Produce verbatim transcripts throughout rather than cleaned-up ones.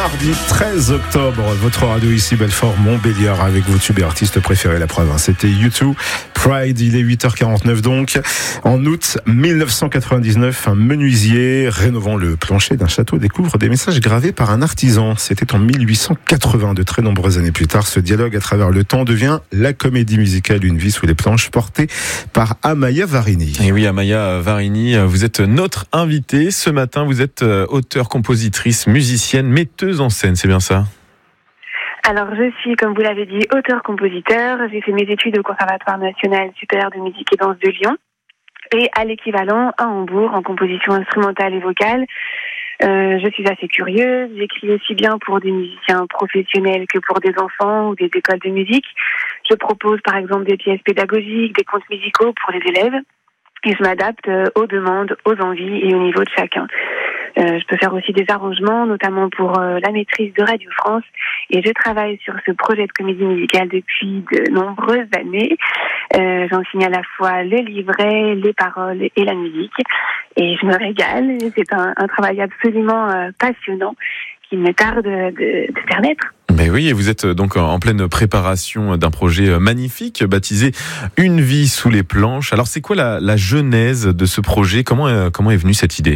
mardi treize octobre. Votre radio ici, Belfort, Montbéliard, avec vos tubes et artistes préférés, la preuve. Hein. C'était U deux, Pride, il est huit heures quarante-neuf donc. En août mille neuf cent quatre-vingt-dix-neuf, un menuisier rénovant le plancher d'un château découvre des messages gravés par un artisan. C'était en mille huit cent quatre-vingts, de très nombreuses années plus tard. Ce dialogue à travers le temps devient la comédie musicale Une vie sous les planches, portée par Amaya Varini. Et oui, Amaya Varini, vous êtes notre invitée. Ce matin, vous êtes auteure, compositrice, musicienne, metteuse en scène, c'est bien ça ? Alors, je suis, comme vous l'avez dit, auteur-compositeur. J'ai fait mes études au Conservatoire national supérieur de musique et danse de Lyon et à l'équivalent à Hambourg en composition instrumentale et vocale. Euh, je suis assez curieuse. J'écris aussi bien pour des musiciens professionnels que pour des enfants ou des écoles de musique. Je propose par exemple des pièces pédagogiques, des contes musicaux pour les élèves et je m'adapte aux demandes, aux envies et au niveau de chacun. Euh, je peux faire aussi des arrangements, notamment pour euh, la maîtrise de Radio France. Et je travaille sur ce projet de comédie musicale depuis de nombreuses années. Euh, j'en signe à la fois le livret, les paroles et la musique. Et je me régale. C'est un, un travail absolument euh, passionnant qui me tarde de, de, de faire naître. Mais oui, et vous êtes donc en pleine préparation d'un projet magnifique baptisé Une vie sous les planches. Alors c'est quoi la, la genèse de ce projet ? Comment, euh, comment est venue cette idée ?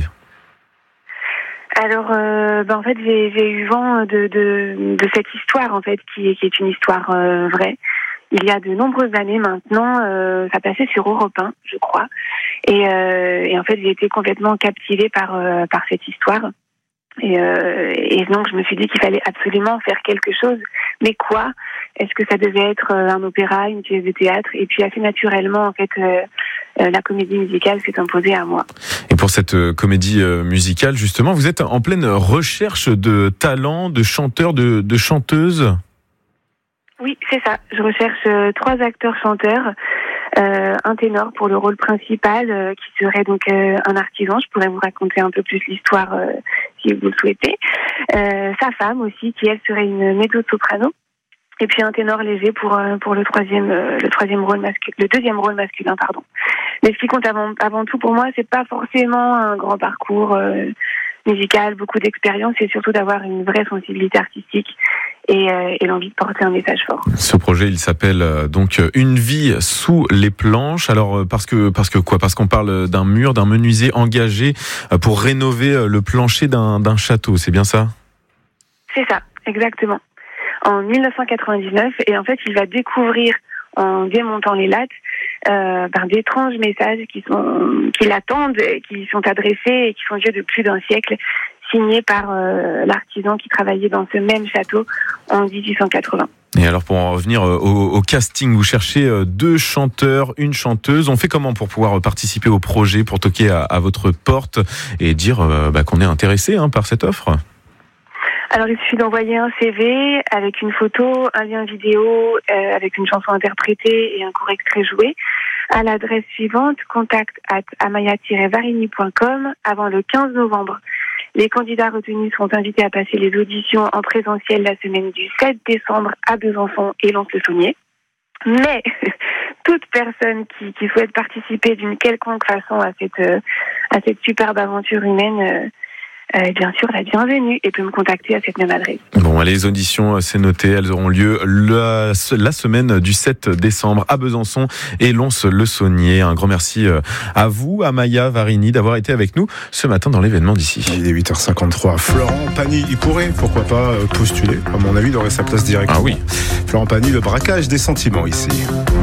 Alors, euh, ben en fait, j'ai, j'ai eu vent de, de, de cette histoire, en fait, qui, qui est une histoire euh, vraie. Il y a de nombreuses années maintenant, euh, ça passait sur Europe un, je crois. Et, euh, et en fait, j'ai été complètement captivée par, euh, par cette histoire. Et, euh, et donc, je me suis dit qu'il fallait absolument faire quelque chose. Mais quoi ? Est-ce que ça devait être un opéra, une pièce de théâtre ? Et puis, assez naturellement, en fait, euh, la comédie musicale s'est imposée à moi. Et pour cette comédie musicale, justement, vous êtes en pleine recherche de talents, de chanteurs, de, de chanteuses ? Oui, c'est ça. Je recherche euh, trois acteurs-chanteurs. Euh, un ténor pour le rôle principal euh, qui serait donc euh, un artisan. Je pourrais vous raconter un peu plus l'histoire euh, si vous le souhaitez. Euh, sa femme aussi qui elle serait une mezzo-soprano. Et puis un ténor léger pour euh, pour le troisième euh, le troisième rôle masculin, le deuxième rôle masculin pardon. Mais ce qui compte avant avant tout pour moi, c'est pas forcément un grand parcours euh, musical, beaucoup d'expérience, c'est surtout d'avoir une vraie sensibilité artistique. Et, euh, et l'envie de porter un message fort. Ce projet, il s'appelle euh, donc Une vie sous les planches. Alors euh, parce que parce que quoi ? Parce qu'on parle d'un mur, d'un menuisier engagé euh, pour rénover euh, le plancher d'un, d'un château. C'est bien ça ? C'est ça, exactement. En mille neuf cent quatre-vingt-dix-neuf, et en fait, il va découvrir en démontant les lattes euh, ben, d'étranges messages qui sont qui l'attendent, qui sont adressés et qui sont vieux de plus d'un siècle, signé par euh, l'artisan qui travaillait dans ce même château en dix-huit cent quatre-vingts. Et alors pour en revenir au, au casting, vous cherchez deux chanteurs, une chanteuse. On fait comment pour pouvoir participer au projet, pour toquer à, à votre porte et dire euh, bah, qu'on est intéressé hein, par cette offre ? Alors il suffit d'envoyer un C V avec une photo, un lien vidéo euh, avec une chanson interprétée et un court extrait joué à l'adresse suivante contact at amaya tiret varini point com avant le quinze novembre. Les candidats retenus seront invités à passer les auditions en présentiel la semaine du sept décembre à Besançon et Lons-le-Saunier. Mais toute personne qui, qui souhaite participer d'une quelconque façon à cette, euh, à cette superbe aventure humaine euh, Euh, bien sûr, la bienvenue et peut me contacter à cette même adresse. Bon, les auditions, c'est noté, elles auront lieu la, la semaine du sept décembre à Besançon et Lons-le-Saunier. Un grand merci à vous, Amaya Varini, d'avoir été avec nous ce matin dans l'événement d'ici. Il est huit heures cinquante-trois. Florent Pagny, il pourrait, pourquoi pas, postuler. À mon avis, il aurait sa place directement. Ah oui. Florent Pagny, le braquage des sentiments ici.